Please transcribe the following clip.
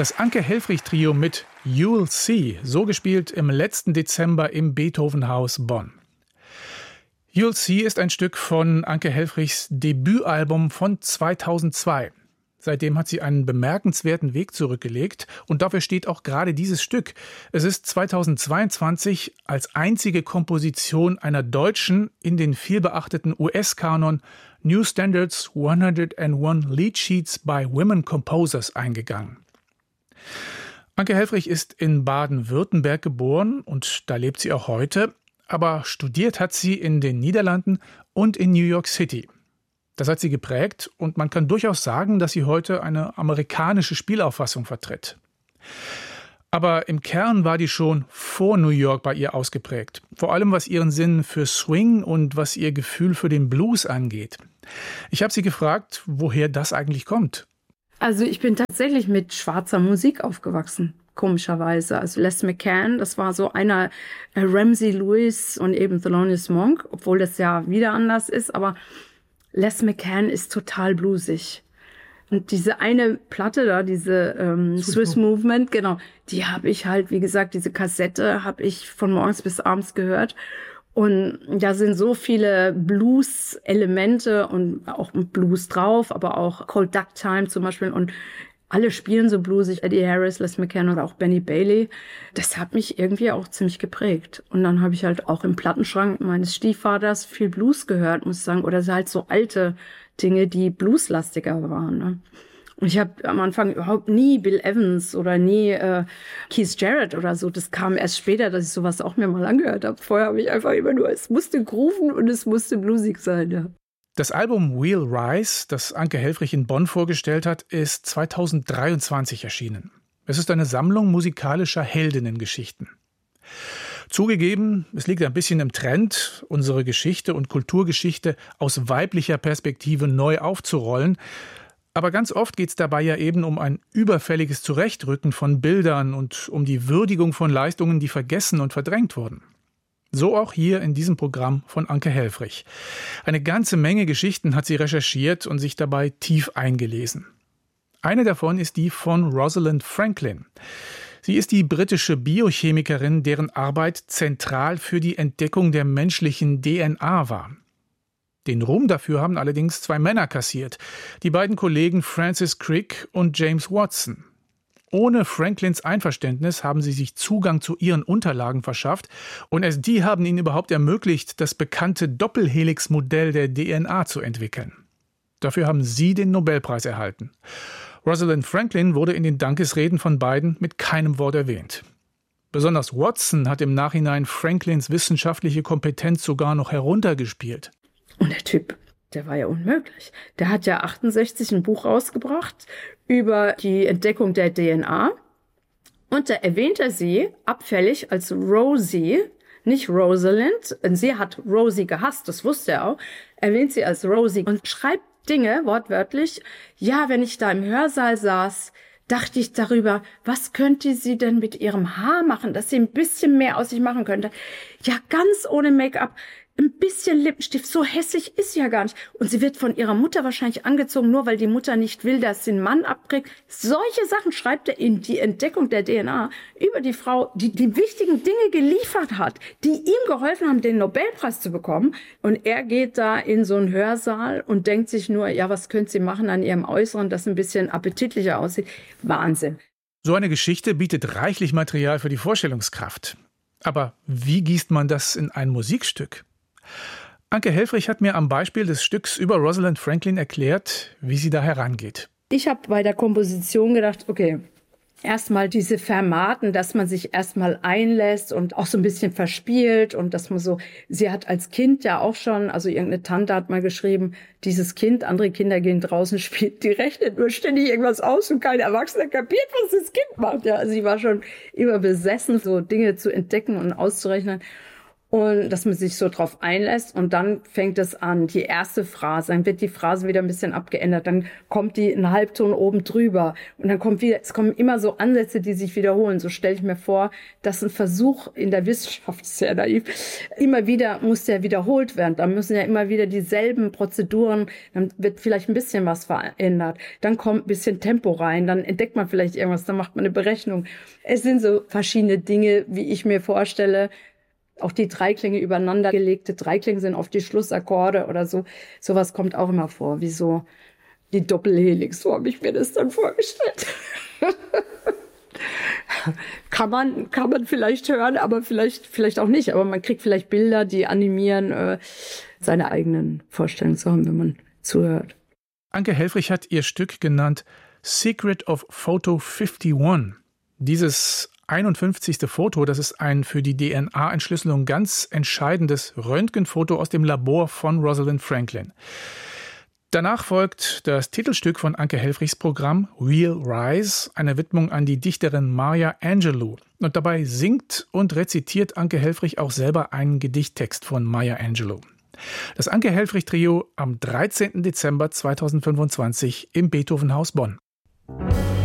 Das Anke-Helfrich-Trio mit You'll See, so gespielt im letzten Dezember im Beethovenhaus Bonn. You'll See ist ein Stück von Anke Helfrichs Debütalbum von 2002. Seitdem hat sie einen bemerkenswerten Weg zurückgelegt und dafür steht auch gerade dieses Stück. Es ist 2022 als einzige Komposition einer Deutschen in den vielbeachteten US-Kanon New Standards 101 Lead Sheets by Women Composers eingegangen. Anke Helfrich ist in Baden-Württemberg geboren und da lebt sie auch heute, aber studiert hat sie in den Niederlanden und in New York City. Das hat sie geprägt und man kann durchaus sagen, dass sie heute eine amerikanische Spielauffassung vertritt. Aber im Kern war die schon vor New York bei ihr ausgeprägt. Vor allem was ihren Sinn für Swing und was ihr Gefühl für den Blues angeht. Ich habe sie gefragt, woher das eigentlich kommt. Also ich bin tatsächlich mit schwarzer Musik aufgewachsen, komischerweise. Also Les McCann, das war so einer, Ramsey Lewis und eben Thelonious Monk, obwohl das ja wieder anders ist, aber Les McCann ist total bluesig. Und diese eine Platte da, diese Swiss Movement, genau, die habe ich halt, wie gesagt, diese Kassette habe ich von morgens bis abends gehört. Und da sind so viele Blues-Elemente und auch Blues drauf, aber auch Cold Duck Time zum Beispiel. Und alle spielen so bluesig, Eddie Harris, Les McCann oder auch Benny Bailey. Das hat mich irgendwie auch ziemlich geprägt. Und dann habe ich halt auch im Plattenschrank meines Stiefvaters viel Blues gehört, muss ich sagen. Oder halt so alte Dinge, die blueslastiger waren, ne? Und ich habe am Anfang überhaupt nie Bill Evans oder nie Keith Jarrett oder so. Das kam erst später, dass ich sowas auch mir mal angehört habe. Vorher habe ich einfach immer nur, es musste grooven und es musste bluesig sein, ja. Das Album We'll Rise, das Anke Helfrich in Bonn vorgestellt hat, ist 2023 erschienen. Es ist eine Sammlung musikalischer Heldinnengeschichten. Zugegeben, es liegt ein bisschen im Trend, unsere Geschichte und Kulturgeschichte aus weiblicher Perspektive neu aufzurollen. Aber ganz oft geht es dabei ja eben um ein überfälliges Zurechtrücken von Bildern und um die Würdigung von Leistungen, die vergessen und verdrängt wurden. So auch hier in diesem Programm von Anke Helfrich. Eine ganze Menge Geschichten hat sie recherchiert und sich dabei tief eingelesen. Eine davon ist die von Rosalind Franklin. Sie ist die britische Biochemikerin, deren Arbeit zentral für die Entdeckung der menschlichen DNA war. Den Ruhm dafür haben allerdings zwei Männer kassiert, die beiden Kollegen Francis Crick und James Watson. Ohne Franklins Einverständnis haben sie sich Zugang zu ihren Unterlagen verschafft und erst die haben ihnen überhaupt ermöglicht, das bekannte Doppelhelix-Modell der DNA zu entwickeln. Dafür haben sie den Nobelpreis erhalten. Rosalind Franklin wurde in den Dankesreden von beiden mit keinem Wort erwähnt. Besonders Watson hat im Nachhinein Franklins wissenschaftliche Kompetenz sogar noch heruntergespielt. Und der Typ, der war ja unmöglich. Der hat ja 68 ein Buch rausgebracht über die Entdeckung der DNA. Und da erwähnt er sie abfällig als Rosie, nicht Rosalind. Und sie hat Rosie gehasst, das wusste er auch. Erwähnt sie als Rosie und schreibt Dinge, wortwörtlich. Ja, wenn ich da im Hörsaal saß, dachte ich darüber, was könnte sie denn mit ihrem Haar machen, dass sie ein bisschen mehr aus sich machen könnte. Ja, ganz ohne Make-up. Ein bisschen Lippenstift, so hässlich ist sie ja gar nicht. Und sie wird von ihrer Mutter wahrscheinlich angezogen, nur weil die Mutter nicht will, dass sie einen Mann abkriegt. Solche Sachen schreibt er in die Entdeckung der DNA über die Frau, die die wichtigen Dinge geliefert hat, die ihm geholfen haben, den Nobelpreis zu bekommen. Und er geht da in so einen Hörsaal und denkt sich nur, ja, was könnte sie machen an ihrem Äußeren, das ein bisschen appetitlicher aussieht. Wahnsinn. So eine Geschichte bietet reichlich Material für die Vorstellungskraft. Aber wie gießt man das in ein Musikstück? Anke Helfrich hat mir am Beispiel des Stücks über Rosalind Franklin erklärt, wie sie da herangeht. Ich habe bei der Komposition gedacht, okay, erstmal diese Fermaten, dass man sich erstmal einlässt und auch so ein bisschen verspielt und dass man so, sie hat als Kind ja auch schon, also irgendeine Tante hat mal geschrieben, dieses Kind, andere Kinder gehen draußen, spielt, die rechnet nur ständig irgendwas aus und kein Erwachsener kapiert, was das Kind macht. Ja, also sie war schon immer besessen, so Dinge zu entdecken und auszurechnen. Und dass man sich so drauf einlässt und dann fängt es an, die erste Phrase, dann wird die Phrase wieder ein bisschen abgeändert, dann kommt die ein Halbton oben drüber und dann es kommen immer so Ansätze, die sich wiederholen. So stelle ich mir vor, dass ein Versuch in der Wissenschaft, sehr naiv, immer wieder muss der wiederholt werden. Da müssen ja immer wieder dieselben Prozeduren, dann wird vielleicht ein bisschen was verändert, dann kommt ein bisschen Tempo rein, dann entdeckt man vielleicht irgendwas, dann macht man eine Berechnung. Es sind so verschiedene Dinge, wie ich mir vorstelle. Auch die Dreiklänge übereinander gelegte Dreiklänge sind oft die Schlussakkorde oder so. Sowas kommt auch immer vor, wie so die Doppelhelix. So habe ich mir das dann vorgestellt. Kann man vielleicht hören, aber vielleicht auch nicht. Aber man kriegt vielleicht Bilder, die animieren, seine eigenen Vorstellungen zu haben, wenn man zuhört. Anke Helfrich hat ihr Stück genannt Secret of Photo 51. Dieses 51. Foto, das ist ein für die DNA-Entschlüsselung ganz entscheidendes Röntgenfoto aus dem Labor von Rosalind Franklin. Danach folgt das Titelstück von Anke Helfrichs Programm Real Rise, eine Widmung an die Dichterin Maya Angelou. Und dabei singt und rezitiert Anke Helfrich auch selber einen Gedichttext von Maya Angelou. Das Anke Helfrich Trio am 13. Dezember 2025 im Beethovenhaus Bonn.